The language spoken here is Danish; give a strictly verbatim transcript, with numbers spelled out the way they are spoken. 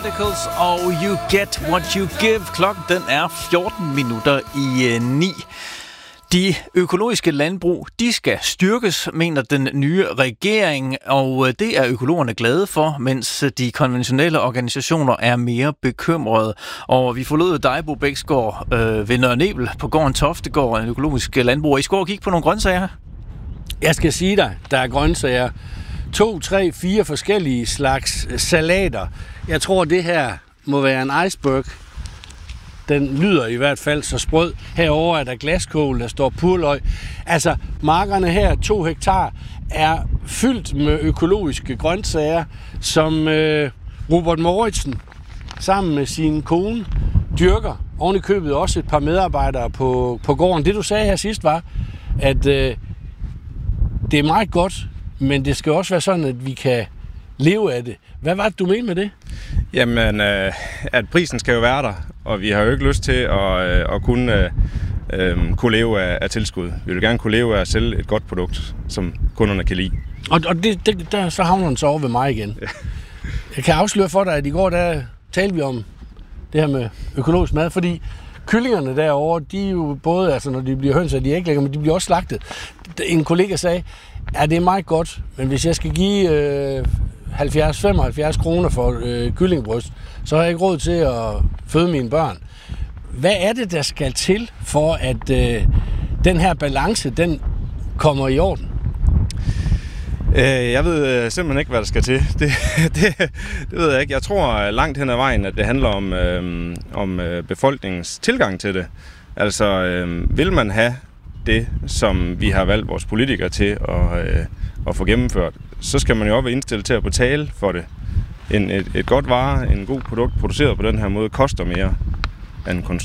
Radicals og You Get What You Give. Klokken den er fjorten minutter i ni. De økologiske landbrug, de skal styrkes, mener den nye regering, og det er økologerne glade for, mens de konventionelle organisationer er mere bekymrede. Og vi forlod dig, Bo Bæksgaard, øh, ved Nørre Nebel på gården Toftegård, en økologisk landbrug. I skal og kigge på nogle grøntsager. Jeg skal sige dig, der er grøntsager. To, tre, fire forskellige slags salater. Jeg tror, det her må være en iceberg. Den lyder i hvert fald så sprød. Herover er der glaskål, der står purløg. Altså, markerne her, to hektar, er fyldt med økologiske grøntsager, som øh, Robert Mouritsen sammen med sin kone dyrker. Oven i købet også et par medarbejdere på, på gården. Det, du sagde her sidst, var, at øh, det er meget godt, men det skal også være sådan, at vi kan leve af det. Hvad var det, du mente med det? Jamen, øh, at prisen skal jo være der, og vi har jo ikke lyst til at, øh, at kunne, øh, kunne leve af, af tilskud. Vi vil gerne kunne leve af at sælge et godt produkt, som kunderne kan lide. Og, og det, det, der, så havner den så over ved mig igen. Ja. Jeg kan afsløre for dig, at i går der talte vi om det her med økologisk mad, fordi kyllingerne derovre, de er jo både, altså når de bliver høns, er de ikke længere, men de bliver også slagtet. En kollega sagde, ja, det er meget godt, men hvis jeg skal give øh, halvfjerds til femoghalvfjerds kroner for øh, kyllingebryst, så har jeg ikke råd til at føde mine børn. Hvad er det, der skal til for, at øh, den her balance, den kommer i orden? Jeg ved simpelthen ikke, hvad der skal til. Det, det, det ved jeg ikke. Jeg tror langt hen ad vejen, at det handler om, øh, om befolkningens tilgang til det. Altså, øh, vil man have det, som vi har valgt vores politikere til at, øh, at få gennemført, så skal man jo også være indstillet til at betale for det. En, et, et godt vare, en god produkt produceret på den her måde, koster mere end